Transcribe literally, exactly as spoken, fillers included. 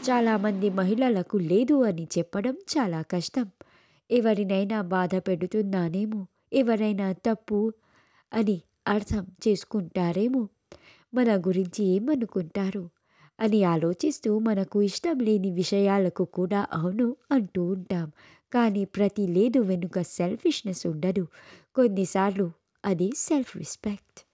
చాలామంది మహిళలకు లేదు అని చెప్పడం చాలా కష్టం. ఎవరినైనా బాధ పెడుతున్నానేమో, ఎవరైనా తప్పు అని అర్థం చేసుకుంటారేమో, మన గురించి ఏమనుకుంటారు అని ఆలోచిస్తూ మనకు ఇష్టం లేని విషయాలకు కూడా అవును అంటూ ఉంటాం. కానీ ప్రతి లేదు వెనుక సెల్ఫిష్‌నెస్ ఉండదు. కొన్నిసార్లు అది సెల్ఫ్ రెస్పెక్ట్.